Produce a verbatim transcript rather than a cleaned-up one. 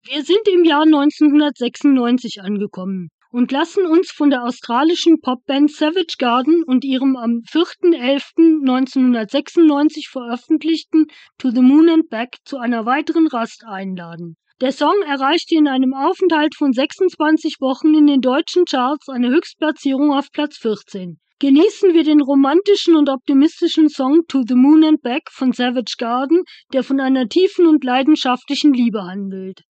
Wir sind im Jahr neunzehnhundertsechsundneunzig angekommen und lassen uns von der australischen Popband Savage Garden und ihrem am vierten elften neunzehnhundertsechsundneunzig veröffentlichten To the Moon and Back zu einer weiteren Rast einladen. Der Song erreichte in einem Aufenthalt von sechsundzwanzig Wochen in den deutschen Charts eine Höchstplatzierung auf Platz vierzehn. Genießen wir den romantischen und optimistischen Song To the Moon and Back von Savage Garden, der von einer tiefen und leidenschaftlichen Liebe handelt.